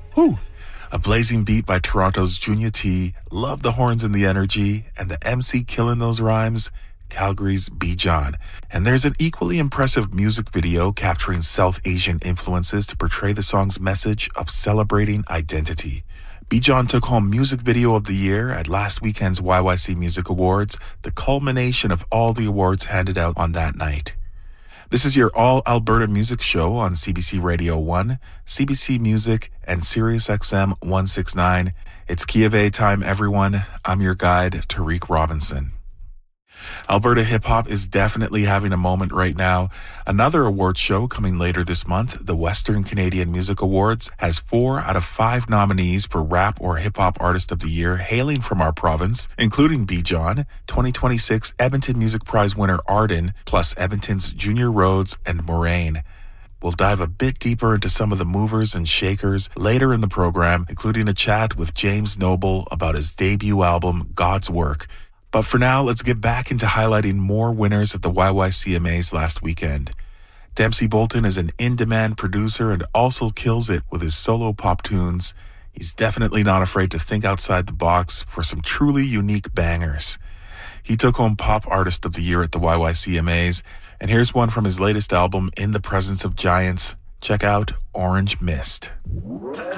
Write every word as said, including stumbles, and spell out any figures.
Whew. A blazing beat by Toronto's Junior T, love the horns and the energy, and the M C killing those rhymes, Calgary's Bijan. And there's an equally impressive music video capturing South Asian influences to portray the song's message of celebrating identity. Bijan took home Music Video of the Year at last weekend's Y Y C Music Awards, the culmination of all the awards handed out on that night. This is your all-Alberta music show on C B C Radio one, C B C Music, and Sirius X M one sixty-nine. It's Key of A time, everyone. I'm your guide, Tariq Robinson. Alberta hip-hop is definitely having a moment right now. Another awards show coming later this month, the Western Canadian Music Awards, has four out of five nominees for Rap or Hip-Hop Artist of the Year hailing from our province, including Bijan, twenty twenty-six Edmonton Music Prize winner Arden, plus Edmonton's Junior Rhodes and Moraine. We'll dive a bit deeper into some of the movers and shakers later in the program, including a chat with James Noble about his debut album, God's Work. But for now, let's get back into highlighting more winners at the Y Y C M As last weekend. Dempsey Bolton is an in-demand producer and also kills it with his solo pop tunes. He's definitely not afraid to think outside the box for some truly unique bangers. He took home Pop Artist of the Year at the Y Y C M As, and here's one from his latest album, In the Presence of Giants. Check out Orange Mist.